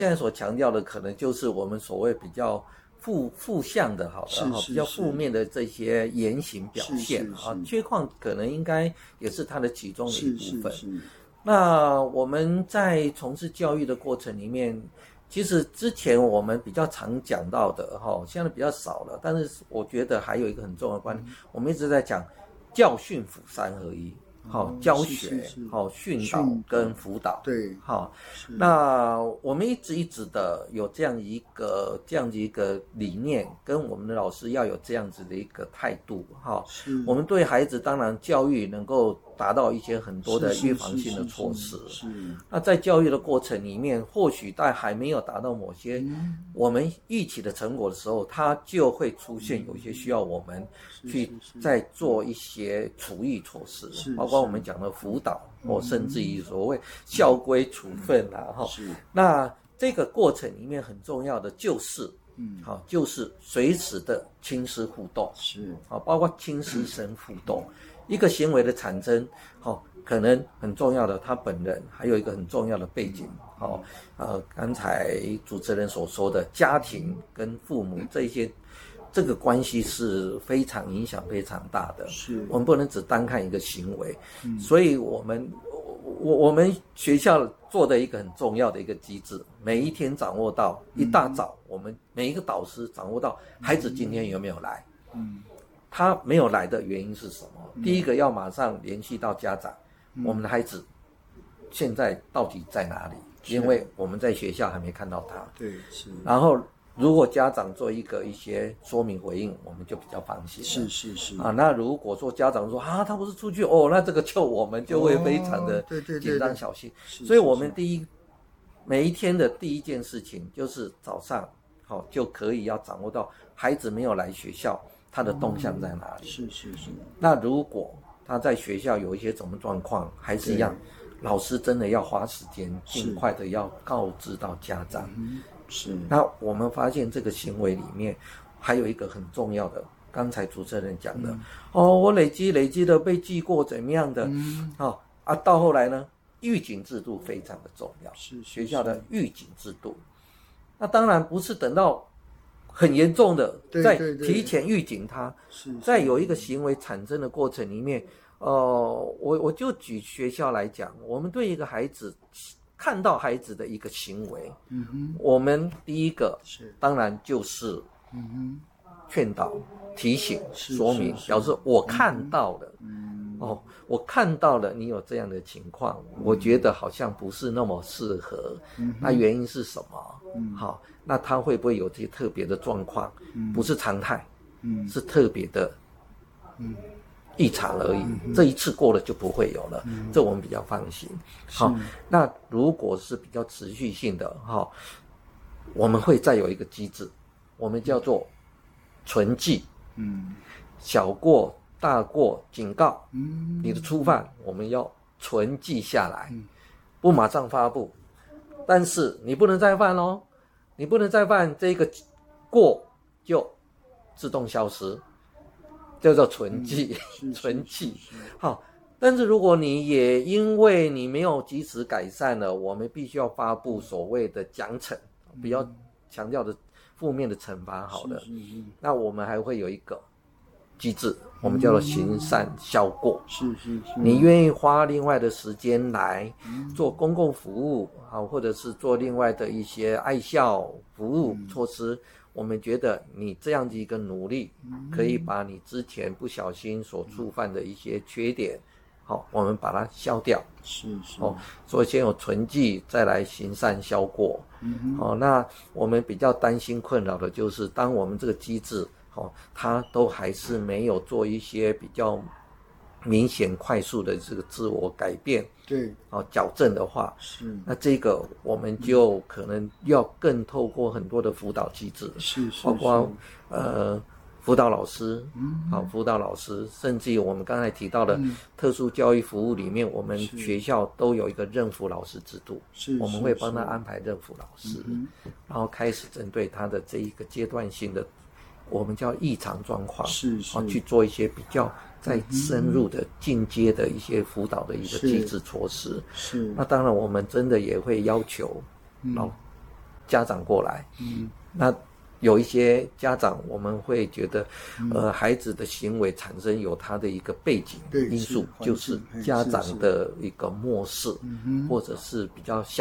现在所强调的可能就是我们所谓比较负向的，好的，比较负面的这些言行表现啊，缺矿可能应该也是它的其中的一部分。那我们在从事教育的过程里面，其实之前我们比较常讲到的现在比较少了，但是我觉得还有一个很重要的观念，我们一直在讲教训辅三合一。教学，训导跟辅导， 对， 那我们一直的有这样一个理念，跟我们的老师要有这样子的一个态度，我们对孩子当然教育能够达到一些很多的预防性的措施，那在教育的过程里面，或许在还没有达到某些我们预期的成果的时候，它就会出现有一些需要我们去再做一些处遇措施，包括我们讲的辅导，或甚至于所谓校规处分那这个过程里面很重要的就是就是随时的亲师互动，包括亲师生互动，一个行为的产生可能很重要的他本人还有一个很重要的背景刚才主持人所说的家庭跟父母这个关系是非常影响非常大的，我们不能只单看一个行为，所以我们学校做的一个很重要的一个机制，每一天掌握到一大早，我们每一个导师掌握到孩子今天有没有来，他没有来的原因是什么？第一个要马上联系到家长，我们的孩子现在到底在哪里？因为我们在学校还没看到他， 对，是。 然后如果家长做一些说明回应，我们就比较放心了。 是那如果说家长说他不是出去那这个我们就会非常的紧张小心。所以我们每一天的第一件事情就是早上就可以要掌握到孩子没有来学校，他的动向在哪里。 是。 那如果他在学校有一些什么状况，还是一样，老师真的要花时间尽快的要告知到家长。那我们发现这个行为里面还有一个很重要的，刚才主持人讲的我累积的被记过怎么样的到后来呢，预警制度非常的重要，学校的预警制度。那当然不是等到很严重的再提前预警他，在有一个行为产生的过程里面我就举学校来讲，我们对一个孩子看到孩子的一个行为，我们第一个当然就是劝导、提醒、说明，表示我看到了，我看到了你有这样的情况，我觉得好像不是那么适合，那原因是什么？那他会不会有这些特别的状况？不是常态，是特别的异常而已，这一次过了就不会有了，这我们比较放心。那如果是比较持续性的我们会再有一个机制，我们叫做存记，小过大过警告，你的初犯我们要存记下来，不马上发布，但是你不能再犯咯，你不能再犯，这个过就自动消失，叫做存记，存记。但是如果你也因为你没有及时改善了，我们必须要发布所谓的奖惩，比较强调的负面的惩罚好了，那我们还会有一个机制，我们叫做行善消过。你愿意花另外的时间来做公共服务或者是做另外的一些爱校服务措施，我们觉得你这样的一个努力可以把你之前不小心所触犯的一些缺点我们把它消掉。所以先有存记，再来行善消过。那我们比较担心困扰的就是当我们这个机制它都还是没有做一些比较明显快速的这个自我改变，矫正的话，那这个我们就可能要更透过很多的辅导机制，包括辅导老师，辅导老师，甚至于我们刚才提到的特殊教育服务里面，我们学校都有一个认辅老师制度，我们会帮他安排认辅老师，然后开始针对他的这一个阶段性的，我们叫异常状况，去做一些比较再深入的进阶的一些辅导的一个机制措施。那当然我们真的也会要求家长过来，那有一些家长我们会觉得，孩子的行为产生有他的一个背景因素，就是家长的一个漠视，或者是比较